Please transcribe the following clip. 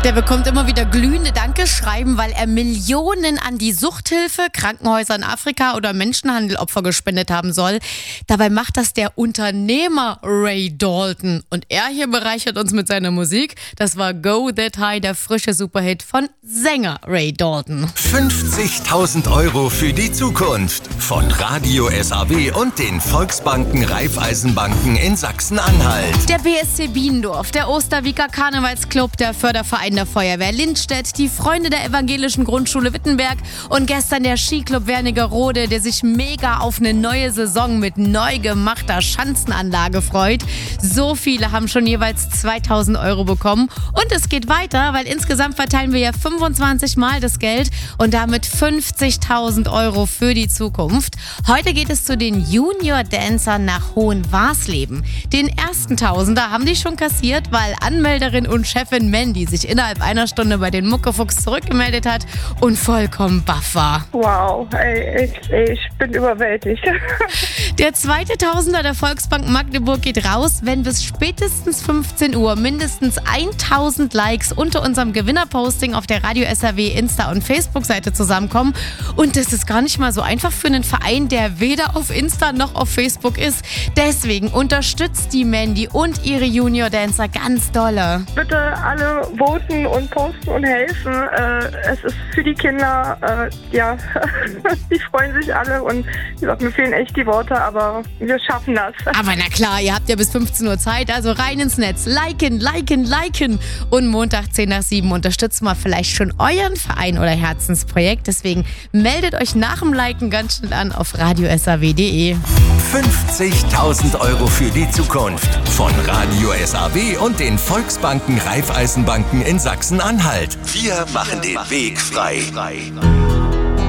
Der bekommt immer wieder glühende Dankeschreiben, weil er Millionen an die Suchthilfe, Krankenhäuser in Afrika oder Menschenhandelopfer gespendet haben soll. Dabei macht das der Unternehmer Ray Dalton. Und er hier bereichert uns mit seiner Musik. Das war Go That High, der frische Superhit von Sänger Ray Dalton. 50.000 Euro für die Zukunft von Radio SAW und den Volksbanken Raiffeisenbanken in Sachsen-Anhalt. Der BSC Biendorf, der Osterwieker Karnevalsclub, der Förderverein der Feuerwehr Lindstedt, die Freunde der evangelischen Grundschule Wittenberg und gestern der Skiclub Wernigerode, der sich mega auf eine neue Saison mit neu gemachter Schanzenanlage freut. So viele haben schon jeweils 2.000 Euro bekommen und es geht weiter, weil insgesamt verteilen wir ja 25 Mal das Geld und damit 50.000 Euro für die Zukunft. Heute geht es zu den Junior-Dancern nach Hohenwarsleben. Den ersten Tausender haben die schon kassiert, weil Anmelderin und Chefin Mandy sich innerhalb einer Stunde bei den Muckefuchs zurückgemeldet hat und vollkommen baff war. Wow, ey, ich bin überwältigt. Der zweite Tausender der Volksbank Magdeburg geht raus, wenn bis spätestens 15 Uhr mindestens 1.000 Likes unter unserem Gewinnerposting auf der Radio SAW Insta- und Facebook-Seite zusammenkommen. Und das ist gar nicht mal so einfach für einen Verein, der weder auf Insta noch auf Facebook ist. Deswegen unterstützt die Mandy und ihre Junior-Dancer ganz dolle. Bitte alle voten und posten und helfen. Es ist für die Kinder, ja, die freuen sich alle und wie gesagt, mir fehlen echt die Worte, aber wir schaffen das. Aber na klar, ihr habt ja bis 15 Uhr Zeit, also rein ins Netz. Liken. Und Montag 10 nach 7 unterstützt mal vielleicht schon euren Verein oder Herzensprojekt. Deswegen meldet euch nach dem Liken ganz schnell an auf radiosaw.de. 50.000 Euro für die Zukunft von Radio SAW und den Volksbanken Raiffeisenbanken in Sachsen-Anhalt. Wir machen den Weg frei.